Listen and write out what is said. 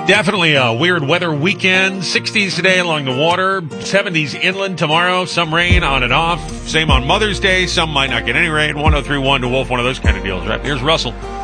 Definitely a weird weather weekend. 60s today along the water, 70s inland tomorrow, some rain on and off. Same on Mother's Day. Some might not get any rain. 1031 to Wolf, one of those kind of deals, right? Here's Russell.